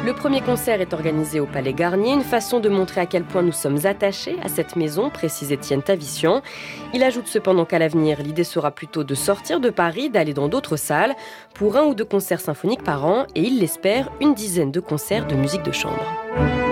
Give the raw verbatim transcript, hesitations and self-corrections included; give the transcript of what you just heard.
Le premier concert est organisé au Palais Garnier, une façon de montrer à quel point nous sommes attachés à cette maison, précise Étienne Tavissian. Il ajoute cependant qu'à l'avenir, l'idée sera plutôt de sortir de Paris, d'aller dans d'autres salles, pour un ou deux concerts symphoniques par an, et il l'espère, une dizaine de concerts de musique de chambre.